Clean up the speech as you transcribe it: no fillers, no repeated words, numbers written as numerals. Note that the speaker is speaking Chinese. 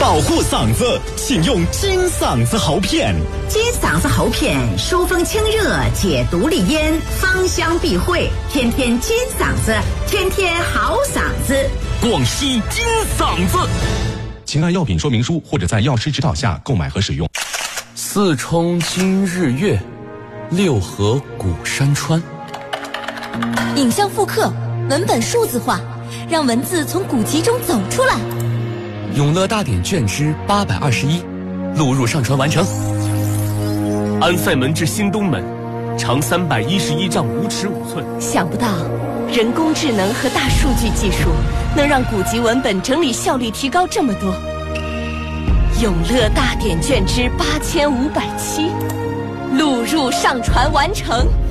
保护嗓子，请用金嗓子喉片。 金嗓子喉片疏风清热，解毒利咽，芳香避秽，天天金嗓子，天天好嗓子。 广西金嗓子， 请按药品说明书或者在药师指导下购买和使用。 四冲今日月，六合古山川。 影像复刻，文本数字化，让文字从古籍中走出来。 永乐大典卷之821，录入上传完成。安塞门至新东门，长311丈5尺5寸。 想不到，人工智能和大数据技术能让古籍文本整理效率提高这么多。永乐大典卷之8507，录入上传完成。